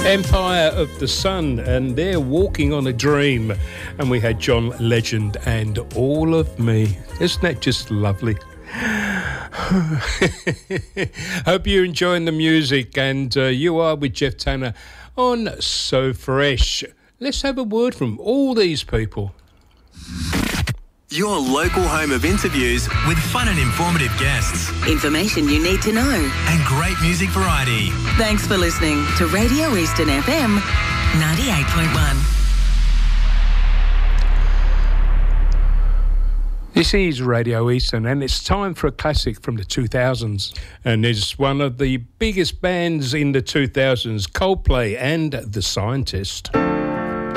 Empire of the Sun, and they're Walking on a Dream. And we had John Legend and All of Me. Isn't that just lovely? Hope you're enjoying the music, and you are with Jeff Tanner on So Fresh. Let's have a word from all these people. Your local home of interviews with fun and informative guests. Information you need to know. And great music variety. Thanks for listening to Radio Eastern FM 98.1. This is Radio Eastern, and it's time for a classic from the 2000s. And it's one of the biggest bands in the 2000s, Coldplay and The Scientist.